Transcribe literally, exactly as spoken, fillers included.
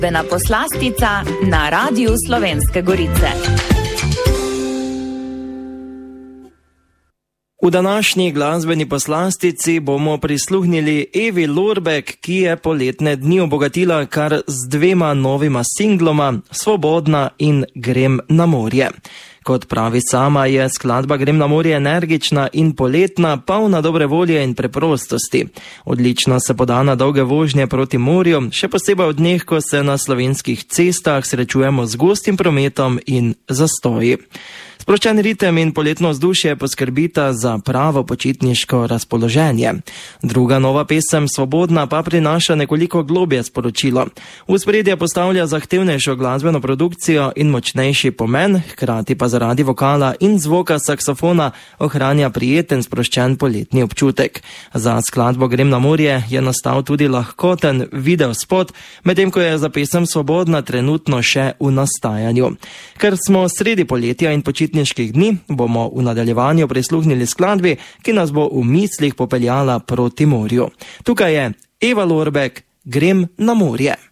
Glasbena poslastica na Radiu Slovenske Gorice. V današnji glasbeni poslastici bomo prisluhnili Evi Lorbek, ki je poletne dni obogatila kar z dvema novima singloma, Svobodna in Grem na morje. Kot pravi sama, je skladba Grem na morje energična in poletna, polna dobre volje in preprostosti. Odlično se poda na dolge vožnje proti morju, še posebej v dneh, ko se na slovenskih cestah srečujemo z gostim prometom in zastoji. Sproščen ritem in poletno vzdušje poskrbita za pravo počitniško razpoloženje. Druga nova pesem, Svobodna, pa prinaša nekoliko globje sporočilo. V ospredje postavlja zahtevnejšo glasbeno produkcijo in močnejši pomen, hkrati pa zaradi vokala in zvoka saksofona ohranja prijeten sproščen poletni občutek. Za skladbo Grem na morje je nastal tudi lahkoten videospot, medtem ko je za pesem Svobodna trenutno še v nastajanju. Ker smo sredi poletja in počitniških dni, bomo v nadaljevanju prisluhnili skladbi, ki nas bo v mislih popeljala proti morju. Tukaj je Eva Lorbek, Grem na morje.